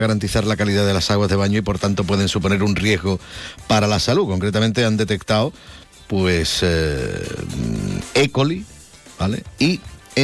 garantizar la calidad de las aguas de baño y por tanto pueden suponer un riesgo para la salud. Concretamente han detectado pues E. coli, ¿vale? Y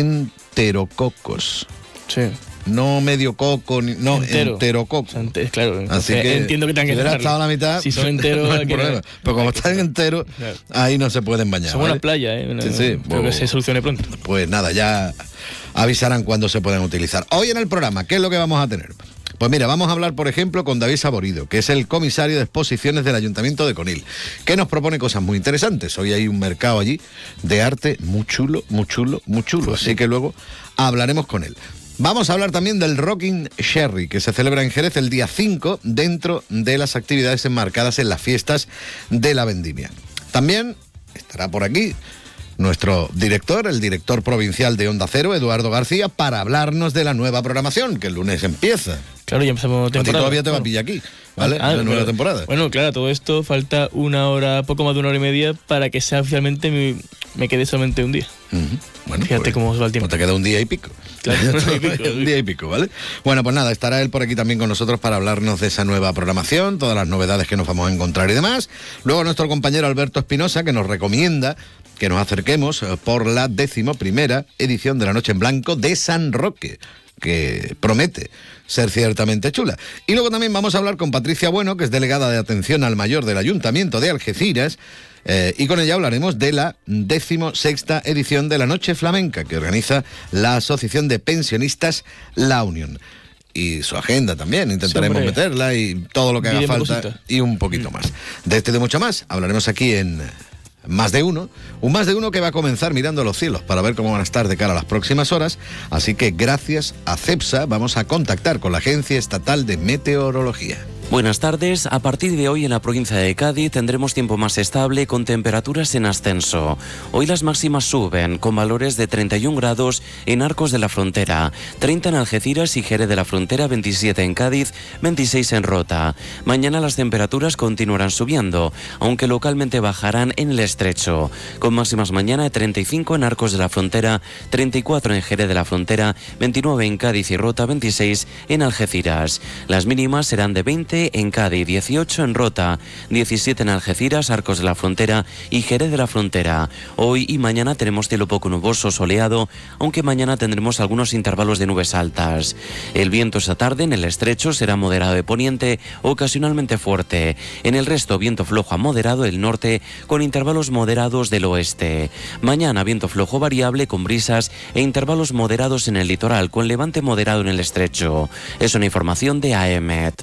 enterococos. Sí. No medio coco, no, enterococo. Claro, así que entiendo que tengan que si hubiera estado a la mitad, si son enteros, no hay problema. Pero como están enteros, claro, ahí no se pueden bañar. Son buenas playas, ¿eh? Sí, sí. Espero que se solucione pronto. Pues nada, ya avisarán cuándo se pueden utilizar. Hoy en el programa, ¿qué es lo que vamos a tener? Pues mira, vamos a hablar, por ejemplo, con David Saborido, que es el comisario de exposiciones del Ayuntamiento de Conil, que nos propone cosas muy interesantes. Hoy hay un mercado allí de arte muy chulo, muy chulo, muy chulo. Pues así que luego hablaremos con él. Vamos a hablar también del Rocking Sherry, que se celebra en Jerez el día 5, dentro de las actividades enmarcadas en las fiestas de la vendimia. También estará por aquí nuestro director, el director provincial de Onda Cero, Eduardo García, para hablarnos de la nueva programación, que el lunes empieza. Claro, ya empezamos temporada. A ti todavía te va a pillar aquí, ¿vale? La nueva temporada. Bueno, claro, todo esto falta una hora, poco más de una hora y media, para que sea oficialmente me quede solamente un día. Bueno, fíjate pues, cómo os va el tiempo. Pues te queda un día y pico. Claro, un día y pico, ¿vale? Bueno, pues nada, estará él por aquí también con nosotros para hablarnos de esa nueva programación, todas las novedades que nos vamos a encontrar y demás. Luego nuestro compañero Alberto Espinosa, que nos recomienda que nos acerquemos por la 11ª edición de la Noche en Blanco de San Roque, que promete ser ciertamente chula. Y luego también vamos a hablar con Patricia Bueno, que es delegada de atención al mayor del Ayuntamiento de Algeciras, y con ella hablaremos de la 16ª edición de la Noche Flamenca, que organiza la Asociación de Pensionistas La Unión. Y su agenda también, intentaremos meterla y todo lo que haga falta y un poquito más. De esto y de mucho más hablaremos aquí en Más de Uno, un Más de Uno que va a comenzar mirando los cielos para ver cómo van a estar de cara a las próximas horas, así que gracias a CEPSA vamos a contactar con la Agencia Estatal de Meteorología. Buenas tardes. A partir de hoy en la provincia de Cádiz tendremos tiempo más estable con temperaturas en ascenso. Hoy las máximas suben con valores de 31 grados en Arcos de la Frontera, 30 en Algeciras y Jerez de la Frontera, 27 en Cádiz, 26 en Rota. Mañana las temperaturas continuarán subiendo, aunque localmente bajarán en el Estrecho, con máximas mañana de 35 en Arcos de la Frontera, 34 en Jerez de la Frontera, 29 en Cádiz y Rota, 26 en Algeciras. Las mínimas serán de 20 en Cádiz, 18 en Rota, 17 en Algeciras, Arcos de la Frontera y Jerez de la Frontera. Hoy y mañana tenemos cielo poco nuboso, soleado, aunque mañana tendremos algunos intervalos de nubes altas. El viento esta tarde en el Estrecho será moderado de poniente, ocasionalmente fuerte. En el resto, viento flojo a moderado del norte, con intervalos moderados del oeste. Mañana, viento flojo variable con brisas e intervalos moderados en el litoral, con levante moderado en el Estrecho. Es una información de AEMET.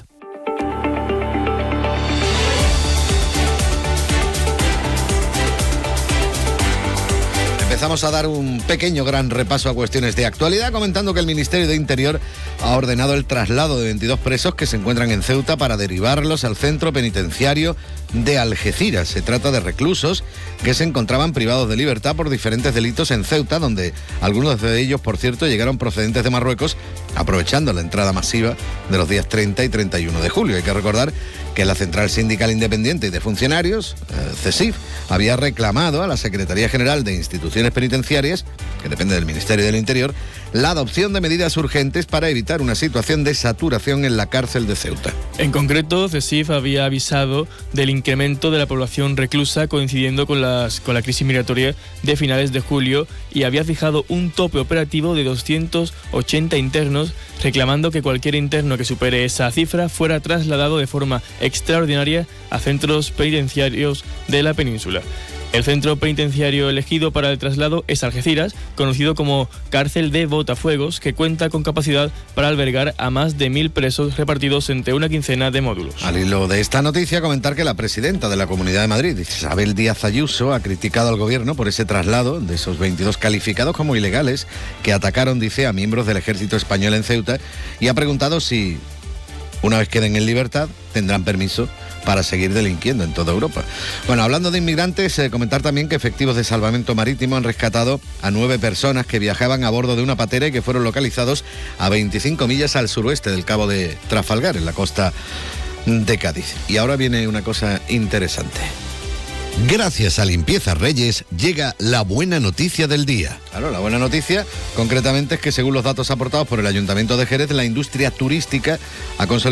Empezamos a dar un pequeño gran repaso a cuestiones de actualidad, comentando que el Ministerio de Interior ha ordenado el traslado de 22 presos que se encuentran en Ceuta para derivarlos al centro penitenciario de Algeciras. Se trata de reclusos que se encontraban privados de libertad por diferentes delitos en Ceuta, donde algunos de ellos, por cierto, llegaron procedentes de Marruecos, aprovechando la entrada masiva de los días 30 y 31 de julio. Hay que recordar que la Central Sindical Independiente y de Funcionarios, CESIF, había reclamado a la Secretaría General de Instituciones Penitenciarias, que depende del Ministerio del Interior, la adopción de medidas urgentes para evitar una situación de saturación en la cárcel de Ceuta. En concreto, CESIF había avisado del incremento de la población reclusa coincidiendo con la crisis migratoria de finales de julio y había fijado un tope operativo de 280 internos, reclamando que cualquier interno que supere esa cifra fuera trasladado de forma extraordinaria a centros penitenciarios de la península. El centro penitenciario elegido para el traslado es Algeciras, conocido como Cárcel de Botafuegos, que cuenta con capacidad para albergar a más de 1.000 presos repartidos entre una quincena de módulos. Al hilo de esta noticia, comentar que la presidenta de la Comunidad de Madrid, Isabel Díaz Ayuso, ha criticado al gobierno por ese traslado de esos 22 calificados como ilegales que atacaron, dice, a miembros del ejército español en Ceuta, y ha preguntado si, una vez queden en libertad, tendrán permiso para seguir delinquiendo en toda Europa. Bueno, hablando de inmigrantes, comentar también que efectivos de salvamento marítimo han rescatado a 9 personas que viajaban a bordo de una patera y que fueron localizados a 25 millas al suroeste del Cabo de Trafalgar, en la costa de Cádiz. Y ahora viene una cosa interesante. Gracias a Limpieza Reyes llega la buena noticia del día. Claro, la buena noticia concretamente es que según los datos aportados por el Ayuntamiento de Jerez, la industria turística ha consolidado